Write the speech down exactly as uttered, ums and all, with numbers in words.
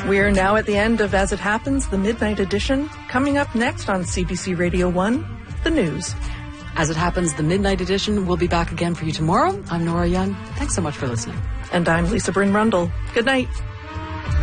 We're now at the end of As It Happens, the Midnight Edition. Coming up next on C B C Radio one, the news. As It Happens, the Midnight Edition will be back again for you tomorrow. I'm Nora Young. Thanks so much for listening. And I'm Lisa Bryn Rundle. Good night.